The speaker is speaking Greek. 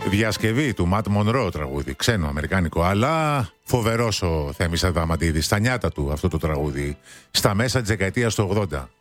Διασκευή του Ματ Μονρό τραγούδι, ξένο αμερικάνικο, αλλά φοβερός ο Θέμης Αδαμαντίδης. Στα νιάτα του αυτό το τραγούδι, στα μέσα της δεκαετίας του 80.